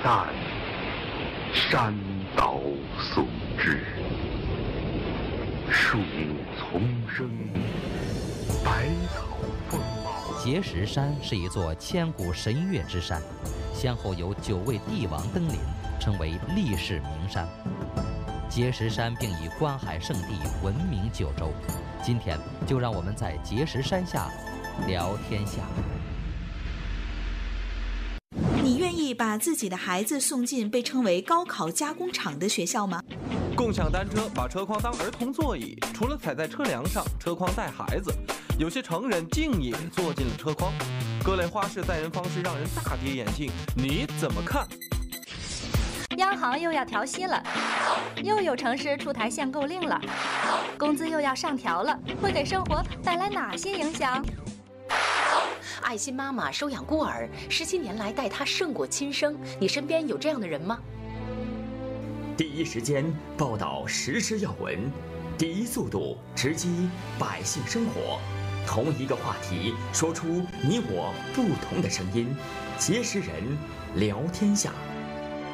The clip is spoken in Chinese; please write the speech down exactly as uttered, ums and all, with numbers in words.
旦，山岛竦峙，树木丛生，百草丰茂。 碣石山是一座千古神岳之山，先后有九位帝王登临，成为历世名山。碣石山并以观海圣地闻名九州。今天就让我们在碣石山下聊天下。 你愿意把自己的孩子送进被称为高考加工厂的学校吗？ 共享单车把车筐当儿童座椅，除了踩在车梁上，车筐带孩子。有些成人竟也坐进了车筐，各类花式载人方式让人大跌眼镜，你怎么看？ 央行又要调息了，又有城市出台限购令了，工资又要上调了，会给生活带来哪些影响？ 爱心妈妈收养孤儿，十七年来待他胜过亲生，你身边有这样的人吗？ 第一时间报道时事要闻，第一速度直击百姓生活，同一个话题说出你我不同的声音，碣石人聊天下。